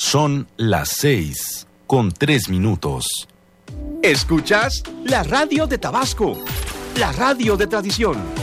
Son las 6:03. ¿Escuchas? La radio de Tabasco, la radio de tradición.